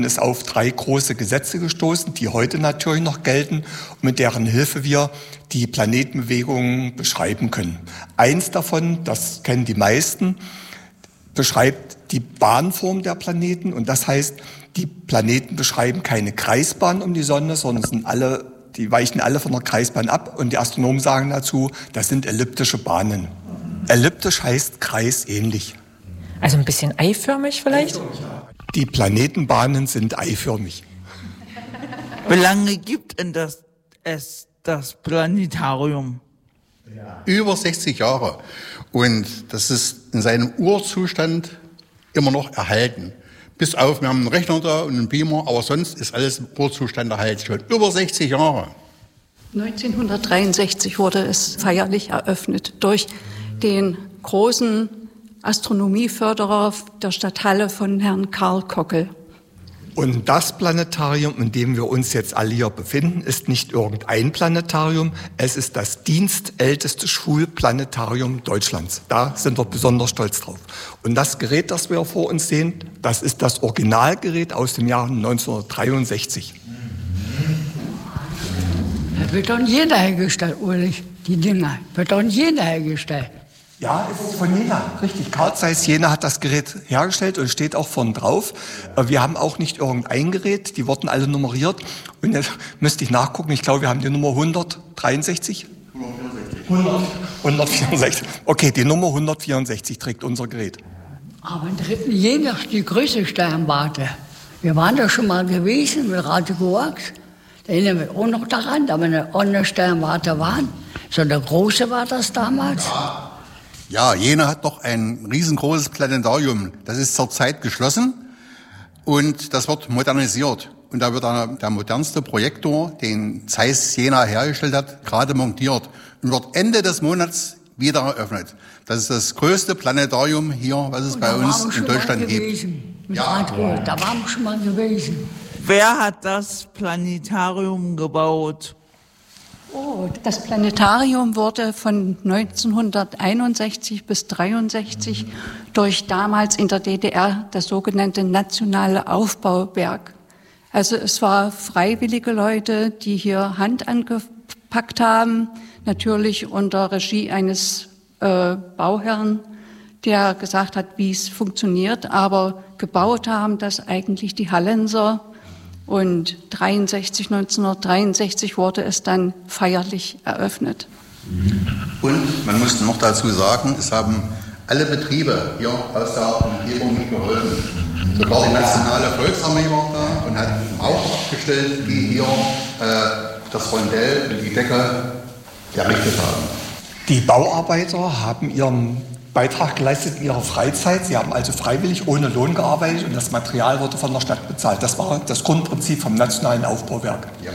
Ist auf 3 große Gesetze gestoßen, die heute natürlich noch gelten und mit deren Hilfe wir die Planetenbewegungen beschreiben können. Eins davon, das kennen die meisten, beschreibt die Bahnform der Planeten und das heißt, die Planeten beschreiben keine Kreisbahn um die Sonne, sondern die weichen alle von der Kreisbahn ab und die Astronomen sagen dazu, das sind elliptische Bahnen. Elliptisch heißt kreisähnlich. Also ein bisschen eiförmig vielleicht? Eiförmig, ja. Die Planetenbahnen sind eiförmig. Wie lange gibt denn das Planetarium? Über 60 Jahre. Und das ist in seinem Urzustand immer noch erhalten. Bis auf, wir haben einen Rechner da und einen Beamer, aber sonst ist alles im Urzustand erhalten. Schon über 60 Jahre. 1963 wurde es feierlich eröffnet durch den großen Astronomieförderer der Stadthalle von Herrn Karl Kockel. Und das Planetarium, in dem wir uns jetzt alle hier befinden, ist nicht irgendein Planetarium. Es ist das dienstälteste Schulplanetarium Deutschlands. Da sind wir besonders stolz drauf. Und das Gerät, das wir vor uns sehen, das ist das Originalgerät aus dem Jahr 1963. Das wird doch in Jena hergestellt, Ulrich. Die Dinger. Wird doch in Jena hergestellt. Ja, es ist von Jena, richtig. Carl Zeiss Jena hat das Gerät hergestellt und steht auch vorn drauf. Wir haben auch nicht irgendein Gerät, die wurden alle nummeriert. Und jetzt müsste ich nachgucken, ich glaube, wir haben die Nummer 163? 164. Okay, die Nummer 164 trägt unser Gerät. Aber in Jena ist die größte Sternwarte. Wir waren da schon mal gewesen mit Radio Koax. Da erinnern wir auch noch daran, da wir eine Sternwarte waren. So eine große war das damals. Ja, Jena hat noch ein riesengroßes Planetarium. Das ist zurzeit geschlossen und das wird modernisiert. Und da wird der modernste Projektor, den Zeiss Jena hergestellt hat, gerade montiert und wird Ende des Monats wieder eröffnet. Das ist das größte Planetarium hier, was es bei uns in Deutschland gibt. Ja, da waren wir schon mal gewesen. Wer hat das Planetarium gebaut? Oh, das Planetarium wurde von 1961 bis 1963 durch damals in der DDR das sogenannte Nationale Aufbauwerk. Also es war freiwillige Leute, die hier Hand angepackt haben, natürlich unter Regie eines Bauherrn, der gesagt hat, wie es funktioniert, aber gebaut haben das eigentlich die Hallenser. Und 1963 wurde es dann feierlich eröffnet. Und man muss noch dazu sagen, es haben alle Betriebe hier aus der Umgebung mitgeholfen. Sogar die Nationale Volksarmee war da und hat Maurer abgestellt, die hier das Rondell und die Decke errichtet haben. Die Bauarbeiter haben ihren Beitrag geleistet in ihrer Freizeit. Sie haben also freiwillig ohne Lohn gearbeitet und das Material wurde von der Stadt bezahlt. Das war das Grundprinzip vom Nationalen Aufbauwerk. Ja.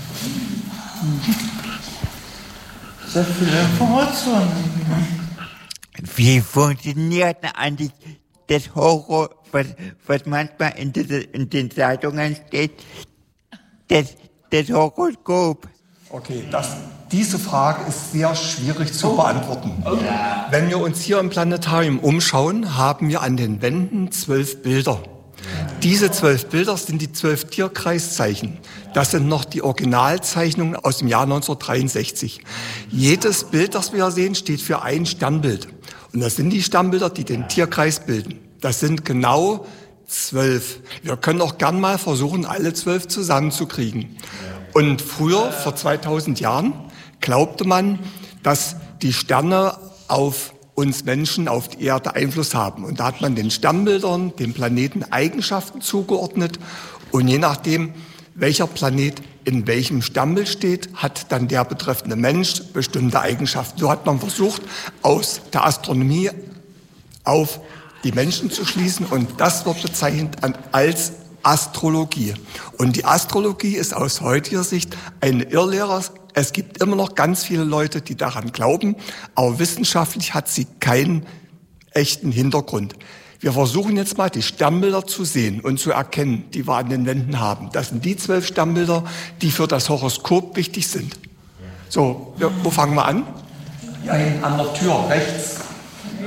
Sehr viele Informationen. Wie funktioniert denn eigentlich das Horror, was manchmal in den Zeitungen steht, das Horoskop? Okay, diese Frage ist sehr schwierig zu beantworten. Okay. Wenn wir uns hier im Planetarium umschauen, haben wir an den Wänden 12 Bilder. Diese 12 Bilder sind die 12 Tierkreiszeichen. Das sind noch die Originalzeichnungen aus dem Jahr 1963. Jedes Bild, das wir sehen, steht für ein Sternbild. Und das sind die Sternbilder, die den Tierkreis bilden. Das sind genau 12. Wir können auch gern mal versuchen, alle 12 zusammenzukriegen. Und früher, vor 2000 Jahren, glaubte man, dass die Sterne auf uns Menschen, auf die Erde Einfluss haben. Und da hat man den Sternbildern, den Planeten Eigenschaften zugeordnet. Und je nachdem, welcher Planet in welchem Sternbild steht, hat dann der betreffende Mensch bestimmte Eigenschaften. So hat man versucht, aus der Astronomie auf die Menschen zu schließen. Und das wird bezeichnet als Astrologie. Und die Astrologie ist aus heutiger Sicht eine Irrlehre. Es gibt immer noch ganz viele Leute, die daran glauben, aber wissenschaftlich hat sie keinen echten Hintergrund. Wir versuchen jetzt mal, die Sternbilder zu sehen und zu erkennen, die wir an den Wänden haben. Das sind die 12 Sternbilder, die für das Horoskop wichtig sind. So, wo fangen wir an? Ja, an der Tür, rechts.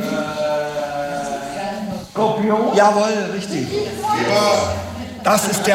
Skorpion? Jawohl, richtig. Das ist der